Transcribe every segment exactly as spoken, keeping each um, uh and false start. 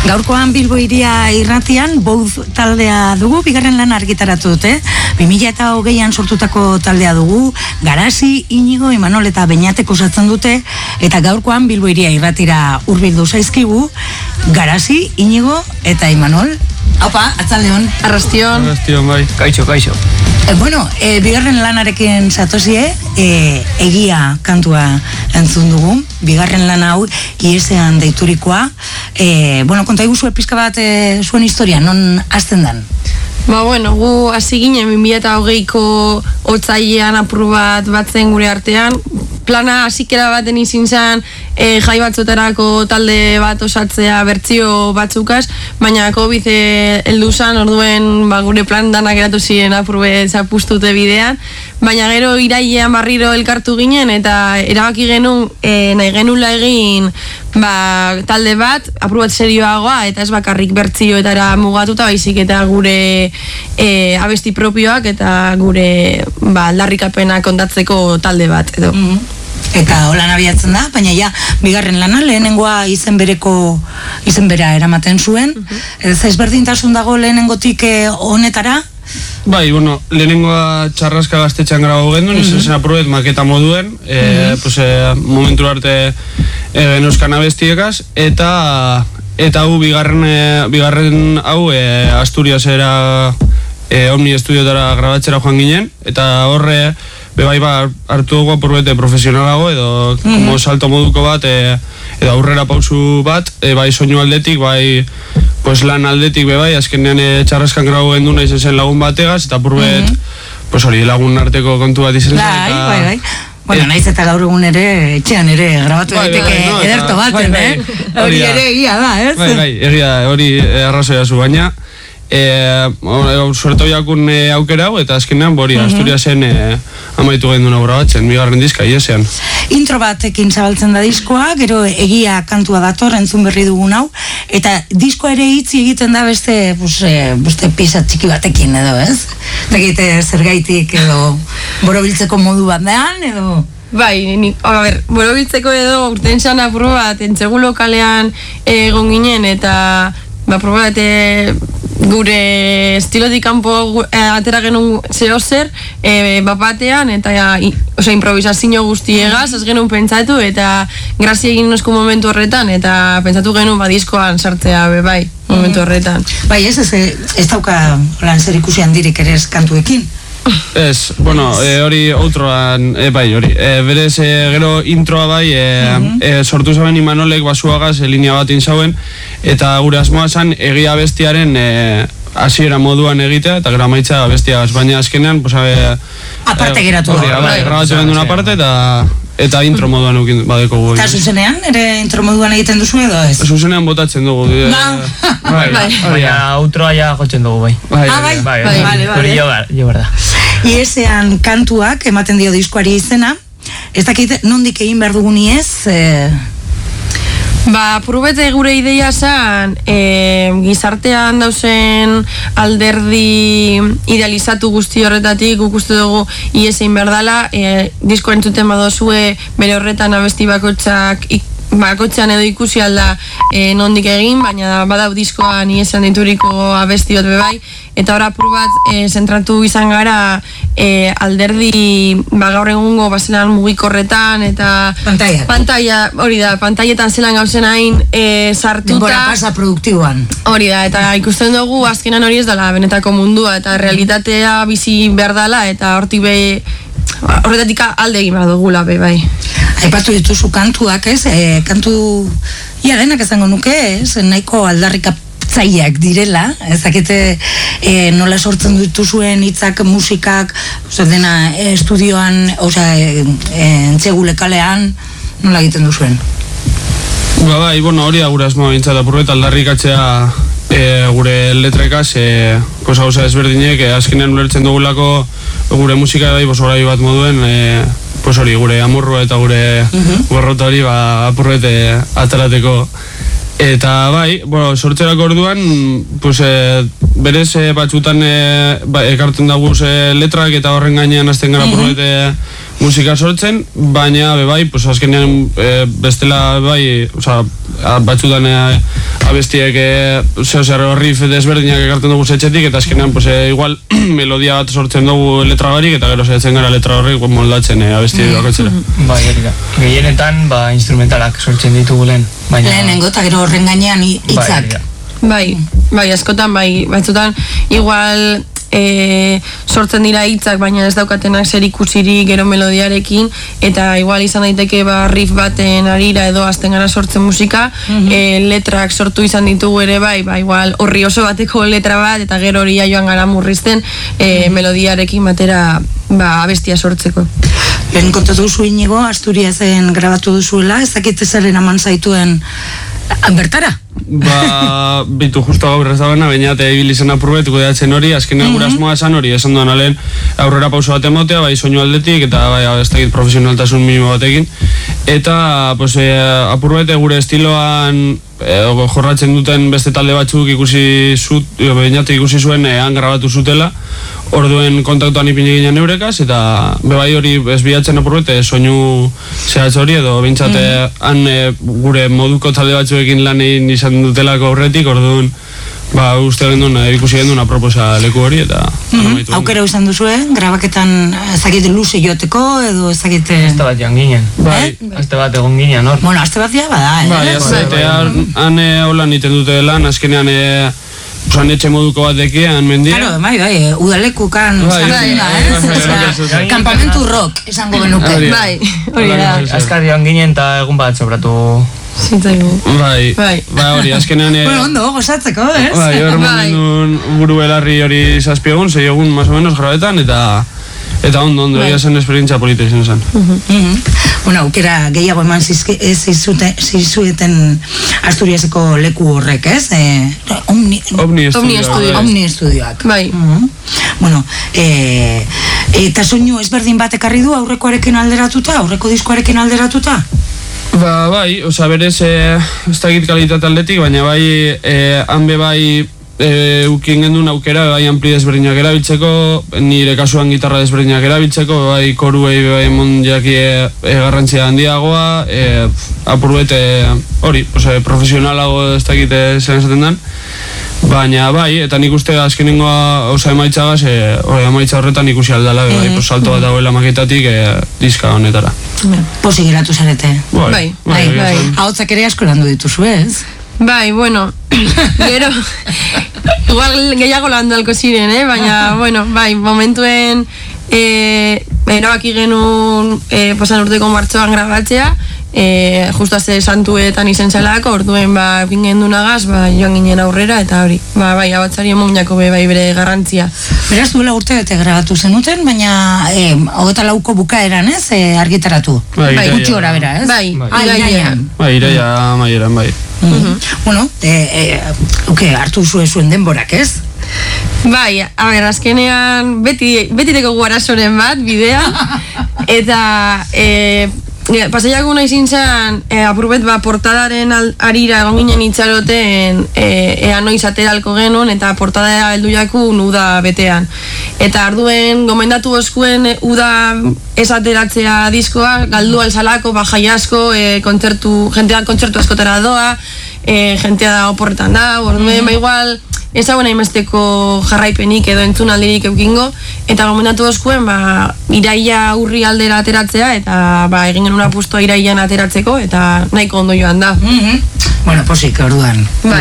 Gaurkoan Bilbo Hiria irratian Bouz taldea dugu, bigarren lan argitaratu dute. bi mila hogeian sortutako taldea dugu, Garasi, Inigo, Imanol eta Beñatek osatzen dute, eta gaurkoan Bilbo Hiria irratira hurbildu zaizkigu, Garasi, Inigo eta Imanol. Haupa, atzaldeon. Arrastion. Arrastion, bai. Kaixo, kaixo. E, bueno, e, bigarren lanarekin zatozie, e, egia kantua entzun dugu, bigarren lan hau, iesean deiturikoa. E, bueno, konta iguzu pizka bat e, zuen historia, non hasten dan? Ba, bueno, gu hasi ginen bi mila hogeiko otsailean apur bat batzen gure artean. Plana hasikera baten izin zen e, jai batzuetarako talde bat osatzea bertsio batzukaz, baina Covid heldu zen, orduen ba, gure plan danak geratu ziren apur bet zapustute bidean, baina gero irailean barriro elkartu ginen eta erabaki genuen e, nahi genula egin ba, talde bat, apur bat serioagoa eta ez bakarrik bertsioetara mugatuta, baizik eta gure e, abesti propioak eta gure ba, aldarrikapenak kontatzeko talde bat edo. Mm-hmm. Eta holan abiatzen da, baina ja, bigarren lana, lehenengoa izen bereko, izen bera eramaten zuen. Uh-huh. Ez ezberdintasun dago lehenengotik honetara? Bai, bueno, lehenengoa txarraska gaztetxean grabo gendun, uh-huh. izen aprobet maketa moduen, e, uh-huh. pues, e, momentu arte e, genuzkan abestiekaz, eta eta hau bigarren, e, bigarren hau e, Asturiasera e, Omni Estudiotara grabatzera joan ginen, eta horre bebai ba, hartu dugu apurbete profesionalago edo mm-hmm. como salto moduko bat e, edo aurrera pausu bat e, bai soinu aldetik, bai pues, lan aldetik bebai, azkenean e, txarraskan grabo gendu nahi zen lagun bategaz eta apurbet mm-hmm. pues, hori lagun arteko kontu bat izan zen bai, eta... Bai, bai. Bueno, e, naiz eta gaur egun ere, etxean ere grabatu bai, daiteke bai, no, ederto baten, bai, bai. eh? Hori ere egia da, ez? Bai, bai, egia hori arrazoia zu, baina E, suerto jakun e, aukera hau eta azkenean bori mm-hmm. Asturiasen e, amaitu gendu obra batzen, bigarren diska iesean. Intro batekin zabaltzen da diskoa, gero egia kantua dator, entzun berri dugun hau, eta diskoa ere hitzi egiten da beste, pues, e, beste pisa txiki batekin edo, ez? Eta egite zergaitik edo borobiltzeko modu batean edo... Bai, ni, a ber, borobiltzeko edo urten zan apur bat, entzegu lokalean egon ginen eta ba, probate gure estilotik kanpo e, atera genuen zeo zer e, bapatean eta i, oza, improvisazio guztiegaz ez genuen pentsatu eta grazia egin nozko momentu horretan eta pentsatu genuen badiskoan sartzea be, bai, momentu horretan. Bai, ez ez, ez dauka lan zer ikusi handirik ere ez kantuekin? Ez, bueno, e, hori outroan, e, bai, hori, e, berez e, gero introa bai, e, uh-huh. e, sortu zaben Imanolek basuagaz e, linea bat inzauen, eta gure asmoa zan egia bestiaren e, hasiera moduan egitea, eta gero amaitza bestiagaz, baina azkenean, pues, e, aparte geratu hori, da. Bai, grabatu bendu una parte, eta eta intro moduan eukin badeko gu. Eta zuzenean, ere intro moduan egiten duzu edo ez? Zuzenean botatzen dugu. Bai, bai. Baina outroa ja jotzen dugu, bai. Ah, bai, bai, bai. Hori jo berda. Iesean kantuak ematen dio diskoari izena, ez dakit nondik egin behar duguni ez? E... Ba, purubete gure ideia zen, e, gizartean dauzen alderdi idealizatu guzti horretatik, guk uste dugu iesein behar dela, e, disko entzuten badozue bere horretan abesti bakotxak bakotxean edo ikusi alda e, nondik egin, baina badau diskoan iesean dituriko abesti bat bebai, eta ora apur bat e, zentratu izan gara e, alderdi ba, gaur egungo bazelan mugikorretan eta pantalla, pantalla hori da, pantaietan zelan gauzen hain e, sartuta denbora pasa produktiboan hori da, eta ikusten dugu azkenan hori ez dela benetako mundua eta realitatea bizi behar dela eta hortik be horretatik alde egin behar dugula be bai. Aipatu dituzu kantuak, ez? E, kantu ia denak izango nuke, ez? Nahiko aldarrikatzaileak direla, ezakete e, nola sortzen dituzuen hitzak, musikak, oza, dena e, estudioan, oza, e, e, entzegu lekalean, nola egiten duzuen? Ba, bai, bueno, hori da gure asmoa bintzat, apurret aldarrikatzea e, gure letrekaz, e, pues, hauza ezberdinek, e, azkenean ulertzen dugulako gure musika bai, bos horai bat moduen, e, pues hori, gure amurrua eta gure uh-huh. gorrota hori, ba, apurrete atarateko. Eta bai, bueno, sortzerako orduan, pues, e, berez e, batzutan e, ba, ekartzen daguz e, letrak eta horren gainean azten gara uh-huh. apurrete musika sortzen, baina bebai, pues azkenean e, bestela bebai, oza, batzutan e, abestiek e, zeo zer riff desberdinak ekartzen dugu zetxetik, eta azkenean pues, e, igual melodia bat sortzen dugu letra barik, eta gero zetzen gara letra horrek moldatzen e, abesti bakoitzera. Bai, hori da. Gehienetan, ba, instrumentalak sortzen ditugu lehen. Baina... Lehenengo, eta gero horren gainean hitzak. Bai, bai, askotan, bai, batzutan, igual... E, sortzen dira hitzak baina ez daukatenak zer ikusiri gero melodiarekin eta igual izan daiteke ba, riff baten arira edo azten gara sortzen musika mm-hmm. e, letrak sortu izan ditugu ere bai, ba, igual horri oso bateko letra bat eta gero hori joan gara murrizten e, mm-hmm. melodiarekin batera ba, abestia sortzeko. Lehen kontatu duzu Inigo, Asturiasen grabatu duzuela, ez dakit ezaren aman zaituen bertara? Ba, bitu justo gaur ez dagoena, baina eta ibili zen apurbetu kudeatzen hori, azkenean gure asmoa esan hori, esan duan alen aurrera pauso bat emotea, bai soinu aldetik, eta bai ez dakit profesionaltasun minimo batekin, eta pues, e, apurbete gure estiloan e, jorratzen duten beste talde batzuk ikusi zut, bainatu ikusi zuen ean grabatu zutela, orduen kontaktuan ipini ginen eurekaz, eta bebai hori ez bilatzen apurbete soinu zehatz hori, edo bintzate mm. han e, gure moduko talde batzuekin lan egin izan dutelako aurretik, orduan ba, uste gendun, ikusi gendun aproposa leku hori, eta mm-hmm. aukera izan duzue, grabaketan ezakite luze joateko, edo ezakite... Azte bat joan ginen, bai. Azte bat egon ginen, hor. Bueno, azte bat ja bada, eh? Bai, azte, han holan iten dute lan, azkenean Usan etxe moduko bat dekian, mendia. Claro, bai, bai, udalekukan kampamentu rock, esango benuke. Bai, hori da. Azkar joan ginen eta egun bat sobratu... Zitzaigu. Bai, bai hori, azkenean... Bueno, ondo, gozatzeko, ez? Bai, hor momendun buru belarri hori zazpi egun, zei egun, más o menos, grabetan, eta... Eta ondo, ondo, egia zen esperientzia polita izan zen. Bueno, aukera gehiago eman zizueten Asturiaseko leku horrek, ez? Omni Estudioak. Omni Estudioak. Bai. Bueno, eta soinu ezberdin bat ekarri du aurrekoarekin alderatuta, aurreko diskoarekin alderatuta? Ba, bai, oza, berez, ez dakit kalitate aldetik, baina bai, hanbe bai, E, ukin gendun aukera, bai ampli desberdinak erabiltzeko, nire kasuan gitarra desberdinak erabiltzeko, bai koruei bai mondiakie e, garrantzia handiagoa, e, apurbete hori, ose, profesionalago ez dakite zen esaten den, baina bai, eta nik uste azkenengoa osa emaitzagaz, e, hori emaitza horretan ikusi aldala, bai, pues, salto bat dagoela maketatik e, diska honetara. Posi geratu zarete. Bai, bai, bai, bai, bai. Ahotsak ere asko landu dituzu, ez? Bai, bueno, gero, igual gehiago landu alko ziren, eh? Baina, bueno, bai, momentuen eh, erabaki genuen eh, pasan urteko martxoan grabatzea, eh, justu azte santuetan izen zelako, orduen ba, bingen dunagaz, ba, joan ginen aurrera, eta hori, ba, bai, abatzari emonjako be, bai, bere garrantzia. Beraz, duela urte bete grabatu zenuten, baina eh, hogeta lauko bukaeran, ez, eh, argitaratu. Bai, bai, gutxi gora bera, ez? Bai, bai, iraian. Bai, iraia maieran, bai. Mm-hmm. Bueno, eh, eh, okay, hartu zuen zuen denborak, ez? Bai, a ber, azkenean beti, beti teko guarazoren bat, bidea, eta e, pasaiako nahi zintzen e, apurbet ba, portadaren al, arira egon ginen itxaroten e, ea noiz ateralko genuen, eta portada heldu jakun uda betean. Eta arduen gomendatu oskuen e, uda ez ateratzea diskoa, galdu alzalako, ba, jai asko, e, kontzertu, jentea kontzertu askotara doa, e, jentea da oporretan da, orduen, ba, igual, ez hau nahimesteko jarraipenik edo entzunaldirik eukingo, eta gomendatu oskuen, ba, iraia urri aldera ateratzea, eta ba, egin genuen apustua iraian ateratzeko, eta nahiko ondo joan da. Mm-hmm. Bueno, posik, orduan. Bai.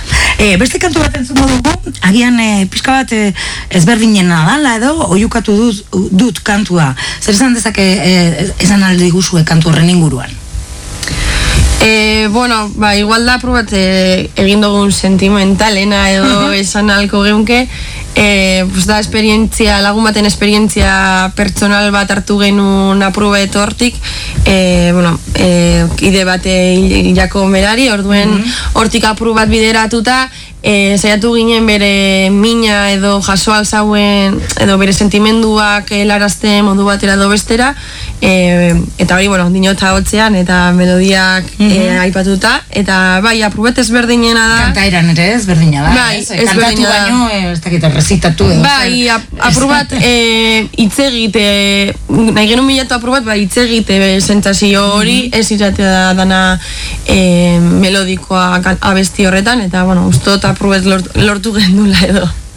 E, beste kantu bat entzuko dugu, agian e, pixka bat e, ezberdinen nadala edo, oiukatu dut, dut kantua. Zer esan dezake e, esan alde guzue kantu horren inguruan? E, bueno, ba, igual da probat e, egin dugun sentimentalena edo esan alko geunke, e, pues da esperientzia, lagun baten esperientzia pertsonal bat hartu genuen aprobet hortik, e, bueno, e, ide bate hilako merari, orduen hortik apru bat bideratuta, e, saiatu ginen bere mina edo jaso alzauen, edo bere sentimenduak helarazten modu batera edo bestera, e, eta hori, bueno, dinota hotzean, eta melodiak mm-hmm. e, aipatuta, eta bai, aprobet ezberdinena da. Kanta eran ere ezberdina da, bai, ez? Kantatu da. baino, ez dakit, rezitatu edo. Bai, aprobat e, itzegit, e, nahi genuen milatu aprobat, bai, itzegit e, sentsazio hori, mm-hmm. ez izatea dana e, melodikoa abesti horretan, eta, bueno, ustot aprobet lort, lortu gendula edo.